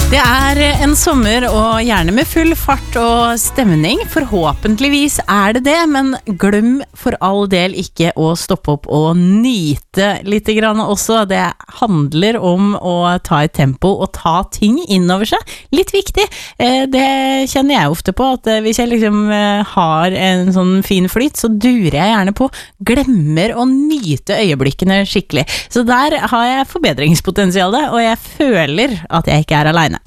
Det en sommer og gjerne med full fart og stemning. Forhåpentligvis det det, men glem for all del ikke å stoppe opp og nyte litt grann også. Det handler om å ta et tempo og ta ting innover seg. Litt viktig. Det kjenner jeg ofte på, at hvis jeg liksom har en sånn fin flyt, så durer jeg gjerne på. Glemmer å nyte øyeblikkene skikkelig. Så der har jeg forbedringspotensialet, og jeg føler at jeg ikke alene.